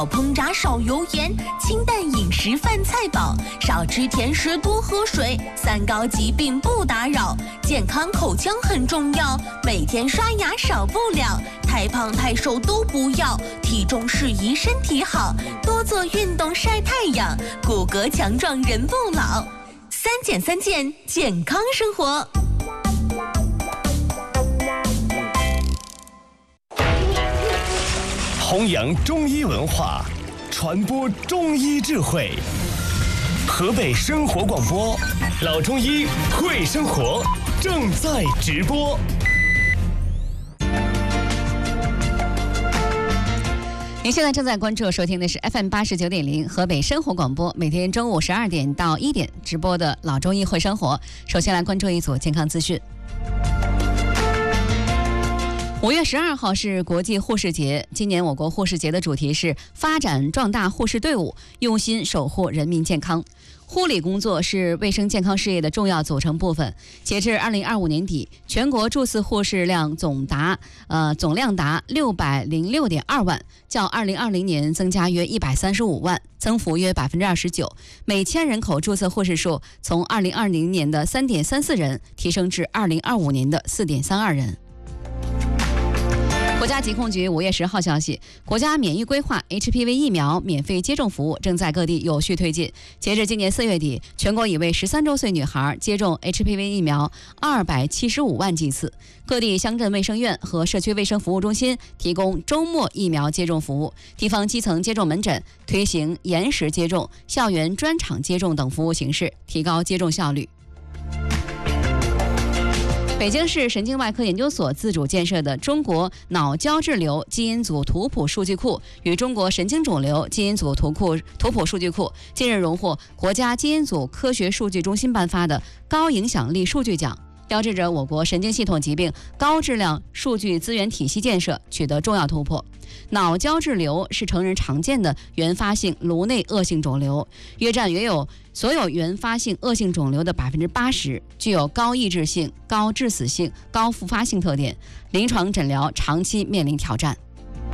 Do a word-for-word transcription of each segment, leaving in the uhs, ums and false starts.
烹炸少油盐，清淡饮食饭菜饱，少吃甜食多喝水，三高疾病不打扰，健康口腔很重要，每天刷牙少不了，太胖太瘦都不要，体重适宜身体好，多做运动晒太阳，骨骼强壮人不老，三减三健健康生活。 弘扬中医文化，传播中医智慧。河北生活广播，老中医会生活正在直播。 您现在正在关注收听的是 F M 八十九点零河北生活广播，每天中午十二点到一点直播的老中医会生活。首先来关注一组健康资讯。五月十二号是国际护士节，今年我国护士节的主题是发展壮大护士队伍，用心守护人民健康。护理工作是卫生健康事业的重要组成部分。截至二零二五年底，全国驻司护士量总达呃总量达六百零六点二万，较二零二零年增加约一百三十五万，增幅约百分之二十九。每千人口注册护士数从二零二零年的三点三四人提升至二零二五年的四点三二人。国家疾控局五月十号消息，国家免疫规划 H P V 疫苗免费接种服务正在各地有序推进。截至今年四月底，全国已为十三周岁女孩接种 H P V 疫苗二百七十五万剂次。各地乡镇卫生院和社区卫生服务中心提供周末疫苗接种服务，地方基层接种门诊推行延时接种、校园专场接种等服务形式，提高接种效率。北京市神经外科研究所自主建设的中国脑胶质瘤基因组图谱数据库与中国神经肿瘤基因组图库图谱数据库近日荣获国家基因组科学数据中心颁发的高影响力数据奖，标志着我国神经系统疾病高质量数据资源体系建设取得重要突破。脑胶质瘤是成人常见的原发性颅内恶性肿瘤，约占约有所有原发性恶性肿瘤的百分之八十，具有高抑制性、高致死性、高复发性特点，临床诊疗长期面临挑战。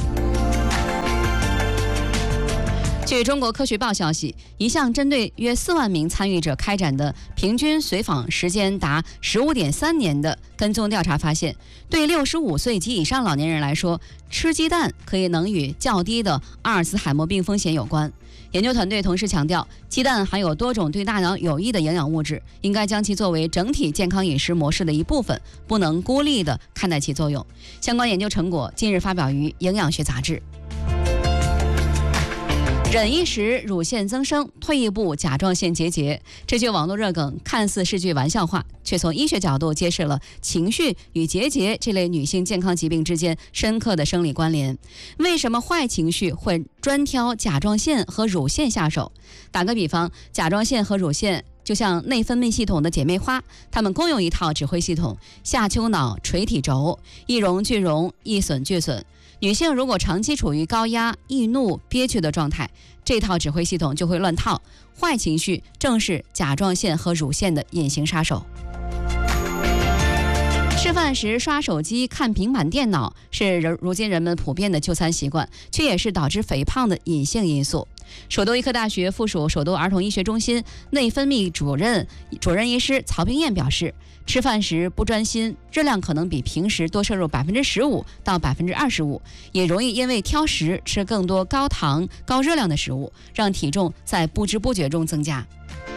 据中国科学报消息，一项针对约四万名参与者开展的平均随访时间达十五点三年的跟踪调查发现，对六十五岁及以上老年人来说，吃鸡蛋可以能与较低的阿尔茨海默病风险有关。研究团队同时强调，鸡蛋含有多种对大脑有益的营养物质，应该将其作为整体健康饮食模式的一部分，不能孤立地看待其作用。相关研究成果近日发表于《营养学杂志》。忍一时乳腺增生，退一步甲状腺结节，这句网络热梗看似是句玩笑话，却从医学角度揭示了情绪与结节这类女性健康疾病之间深刻的生理关联。为什么坏情绪会专挑甲状腺和乳腺下手？打个比方，甲状腺和乳腺就像内分泌系统的姐妹花，它们共用一套指挥系统——下丘脑垂体轴，一荣俱荣，一损俱损。女性如果长期处于高压、易怒、憋屈的状态，这套指挥系统就会乱套。坏情绪正是甲状腺和乳腺的隐形杀手。吃饭时刷手机、看平板电脑是如今人们普遍的就餐习惯，却也是导致肥胖的隐性因素。首都医科大学附属首都儿童医学中心内分泌主任主任医师曹冰燕表示，吃饭时不专心，热量可能比平时多摄入百分之十五到百分之二十五，也容易因为挑食吃更多高糖、高热量的食物，让体重在不知不觉中增加。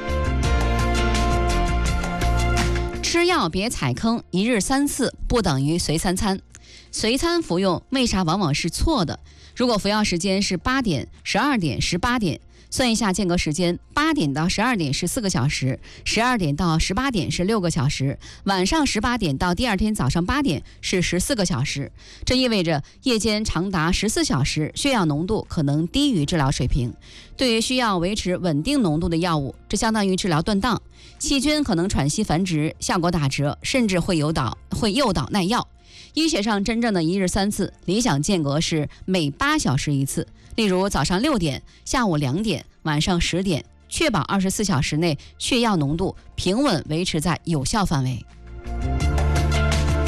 吃药别踩坑，一日三次不等于随三餐。随餐服用为啥往往是错的？如果服药时间是八点、十二点、十八点，算一下间隔时间，八点到十二点是四个小时，十二点到十八点是六个小时，晚上十八点到第二天早上八点是十四个小时。这意味着夜间长达十四小时，血氧浓度可能低于治疗水平。对于需要维持稳定浓度的药物，这相当于治疗断档，细菌可能喘息繁殖，效果打折，甚至会诱导会诱导耐药。医学上真正的一日三次，理想间隔是每八小时一次。例如早上六点、下午两点、晚上十点，确保二十四小时内血药浓度平稳维持在有效范围。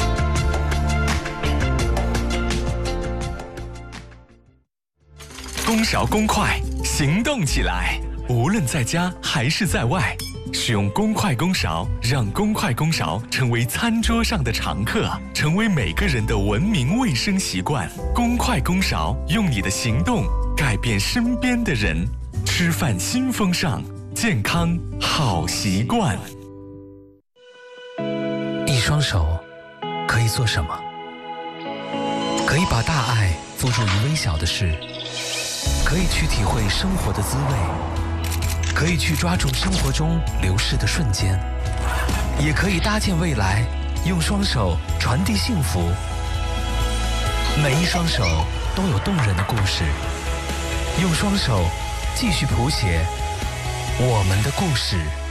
公公勺公筷，行动起来！无论在家还是在外，使用公筷公勺，让公筷公勺成为餐桌上的常客，成为每个人的文明卫生习惯。公筷公勺，用你的行动改变身边的人。吃饭新风尚，健康好习惯。 一双手可以做什么？可以把大爱付诸于微小的事，可以去体会生活的滋味，可以去抓住生活中流逝的瞬间，也可以搭建未来，用双手传递幸福。每一双手都有动人的故事，用双手继续谱写我们的故事。